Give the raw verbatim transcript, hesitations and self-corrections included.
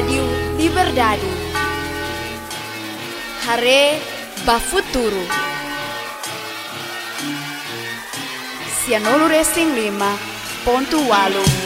Radio Liberdade. Hare Bafuturo. Sianolo Racing lima ponto walu.